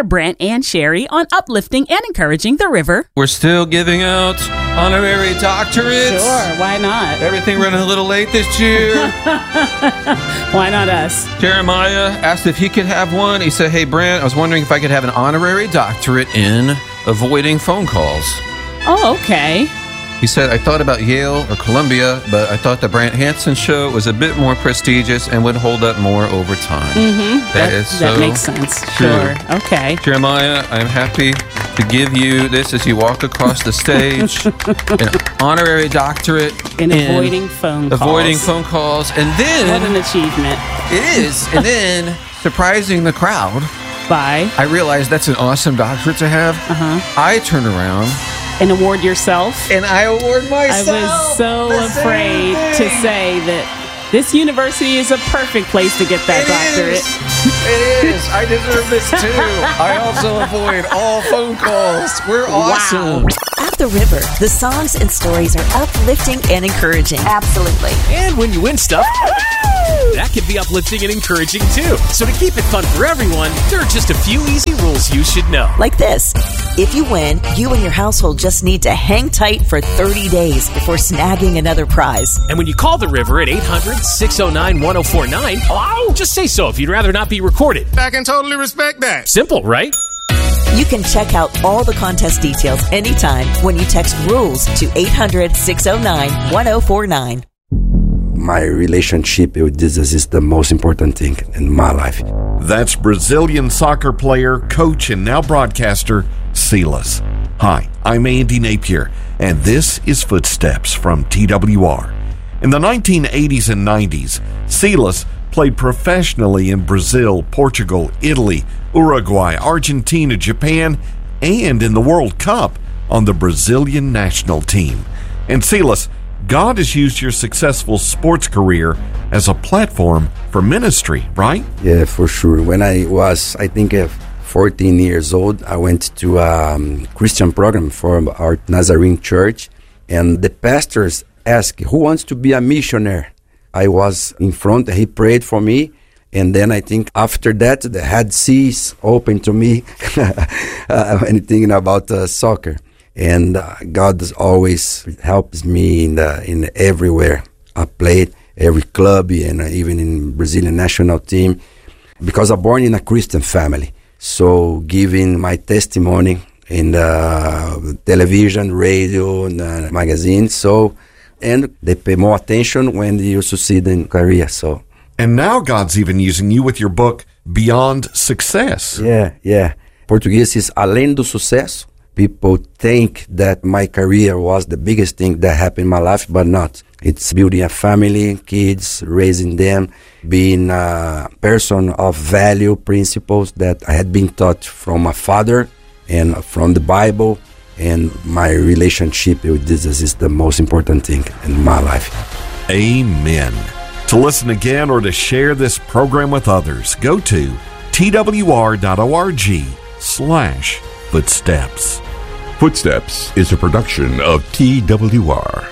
Brent and Sherry on uplifting and encouraging the river. We're still giving out honorary doctorates. Sure, why not? Everything running a little late this year. Why not us? Jeremiah asked if he could have one. He said, hey, Brent, I was wondering if I could have an honorary doctorate in avoiding phone calls. Oh, okay. He said, I thought about Yale or Columbia, but I thought the Brant Hansen show was a bit more prestigious and would hold up more over time. Mm-hmm. That makes sense. True. Sure. Okay. Jeremiah, I'm happy to give you this as you walk across the stage. An honorary doctorate in avoiding phone calls. Avoiding phone calls. And then... What an achievement. It is. And then surprising the crowd. By? I realized that's an awesome doctorate to have. Uh-huh. I turn around... And award yourself. And I award myself. I was so afraid to say that this university is a perfect place to get that doctorate. It is. I deserve this too. I also avoid all phone calls. We're awesome. Wow. At the river, the songs and stories are uplifting and encouraging. Absolutely. And when you win stuff, that can be uplifting and encouraging too. So to keep it fun for everyone, there are just a few easy rules you should know. Like this. If you win, you and your household just need to hang tight for 30 days before snagging another prize. And when you call the river at 800-609-1049, just say so if you'd rather not be recorded. I can totally respect that. Simple, right? You can check out all the contest details anytime when you text RULES to 800-609-1049. My relationship with Jesus is the most important thing in my life. That's Brazilian soccer player, coach, and now broadcaster, Silas. Hi, I'm Andy Napier, and this is Footsteps from TWR. In the 1980s and 90s, Silas played professionally in Brazil, Portugal, Italy, Uruguay, Argentina, Japan, and in the World Cup on the Brazilian national team. And Silas, God has used your successful sports career as a platform for ministry, right? Yeah, for sure. When I was, 14 years old, I went to a Christian program for our Nazarene church, and the pastors asked, who wants to be a missionary? I was in front, he prayed for me, and then I think after that, the head seas opened to me when thinking about soccer. And God always helps me in everywhere I played, every club, and even in Brazilian national team, because I'm born in a Christian family. So giving my testimony in the television, radio, and magazine. And they pay more attention when you succeed in career. So. And now God's even using you with your book, Beyond Success. Yeah. Portuguese is Além do Sucesso. People think that my career was the biggest thing that happened in my life, but not. It's building a family, kids, raising them, being a person of value, principles that I had been taught from my father and from the Bible. And my relationship with Jesus is the most important thing in my life. Amen. To listen again or to share this program with others, go to twr.org/footsteps. Footsteps is a production of TWR.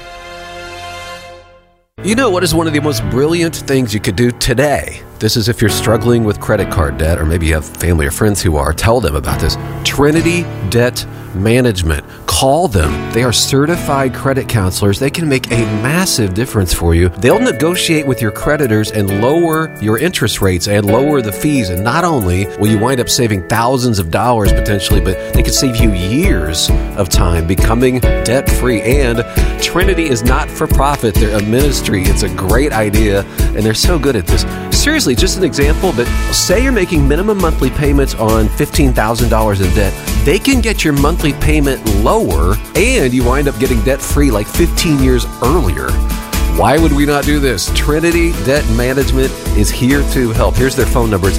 You know what is one of the most brilliant things you could do today? This is if you're struggling with credit card debt, or maybe you have family or friends who are. Tell them about this. Trinity Debt Management. Call them. They are certified credit counselors. They can make a massive difference for you. They'll negotiate with your creditors and lower your interest rates and lower the fees. And not only will you wind up saving thousands of dollars potentially, but they could save you years of time becoming debt-free. And Trinity is not for profit. They're a ministry. It's a great idea, and they're so good at this. Seriously, just an example, but say you're making minimum monthly payments on $15,000 in debt. They can get your monthly payment lower, and you wind up getting debt-free like 15 years earlier. Why would we not do this? Trinity Debt Management is here to help. Here's their phone number. It's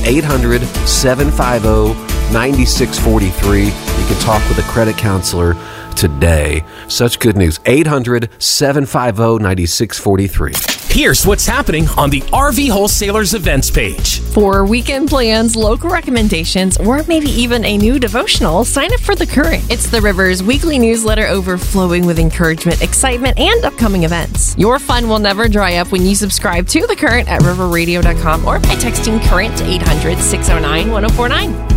800-750-9643. You can talk with a credit counselor today. Such good news. 800-750-9643. Here's what's happening on the RV Wholesalers events page. For weekend plans, local recommendations, or maybe even a new devotional, sign up for The Current. It's the River's weekly newsletter overflowing with encouragement, excitement, and upcoming events. Your fun will never dry up when you subscribe to The Current at riverradio.com or by texting Current to 800-609-1049.